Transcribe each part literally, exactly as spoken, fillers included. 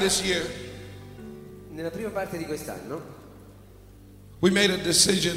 this year, nella prima parte di quest'anno, we made a decision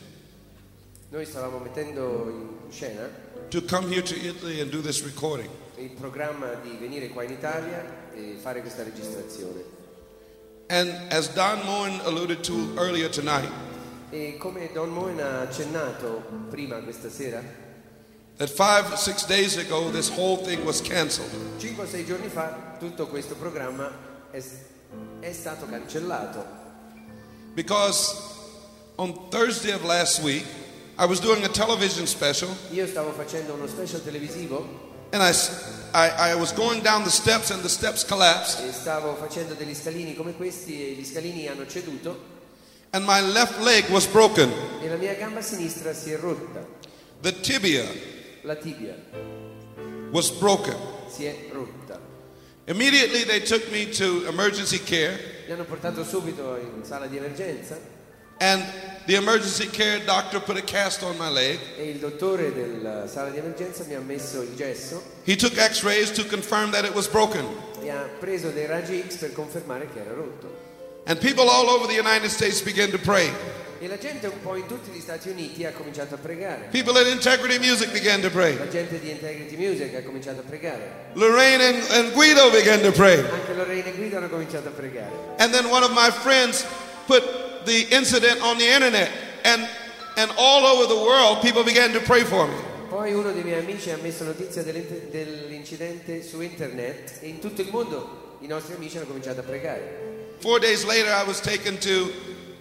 noi stavamo mettendo in scena to come here to Italy and do this recording. il programma di venire qua in Italia e fare questa registrazione. And as Don Moen alluded to earlier tonight, E come Don Moen ha accennato prima questa sera, that five, six days ago, this whole thing was canceled. cinque o sei giorni fa tutto questo programma è, è stato cancellato. Because on Thursday of last week, I was doing a television special, Io stavo facendo uno special televisivo and I, I, I was going down the steps, and the steps collapsed, e stavo facendo degli scalini come questi e gli scalini hanno ceduto and my left leg was broken. e la mia gamba sinistra si è rotta, The tibia la tibia was broken. si è rotta. Immediately, they took me to emergency care, Mi hanno portato subito in sala di emergenza and the emergency care doctor put a cast on my leg. e il dottore della sala di emergenza mi ha messo il gesso He took x-rays to confirm that it was broken. e ha preso dei raggi X per confermare che era rotto. And people all over the United States began to pray. E la gente un po' in tutti gli Stati Uniti ha cominciato a pregare. People at Integrity Music began to pray. La gente di Integrity Music ha cominciato a pregare. Lorraine and, and Guido began to pray. Anche Lorraine e Guido hanno cominciato a pregare. And then one of my friends put the incident on the internet, and and all over the world people began to pray for me. Poi uno dei miei amici ha messo notizia dell'incidente su internet e in tutto il mondo i nostri amici hanno cominciato a pregare. Four days later, I was taken to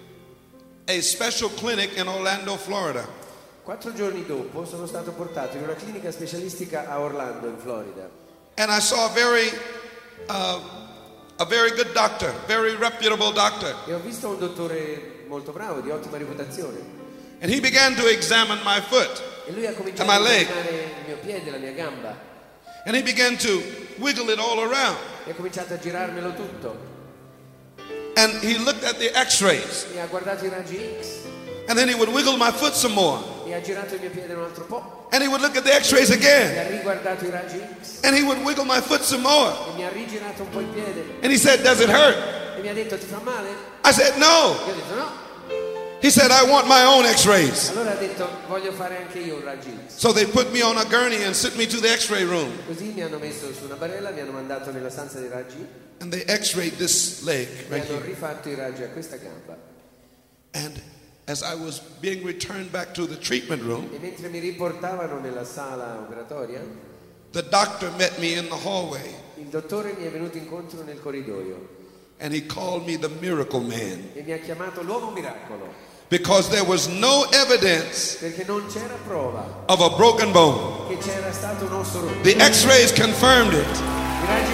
a special clinic in Orlando, Florida. Quattro giorni dopo sono stato portato in una clinica specialistica a Orlando, in Florida. And I saw a very, uh, a very good doctor, very reputable doctor. E ho visto un dottore molto bravo, di ottima reputazione. And he began to examine my foot. E lui ha cominciato My a leg. esaminare il mio piede, la mia gamba. And he began to wiggle it all around. E ha cominciato a girarmelo tutto. And he looked at the x-rays. E ha guardato i raggi X. And then he would wiggle my foot some more. E ha girato il mio piede un altro po'. And he would look at the x-rays E again. ha riguardato i raggi X. And he would wiggle my foot some more. E mi ha rigirato un po' il piede. And he said, "Does it hurt?" E mi ha detto: ti fa male? I said, "No." Io ho detto no. He said, "I want my own x-rays." Allora ha detto: voglio fare anche io un raggi X. So they put me on a gurney and sent me to the x-ray room. Così mi hanno messo su una barella, mi hanno mandato nella stanza dei raggi And they x-rayed this leg e right hanno here. rifatto i raggi a questa gamba. And as I was being returned back to the treatment room, E mentre mi riportavano nella sala operatoria, the doctor met me in the hallway, il dottore mi è venuto incontro nel corridoio and he called me the miracle man, e mi ha chiamato l'uomo miracolo, because there was no evidence perché non c'era prova of a broken bone. che c'era stato un osso rotto. The x-rays confirmed it. I raggi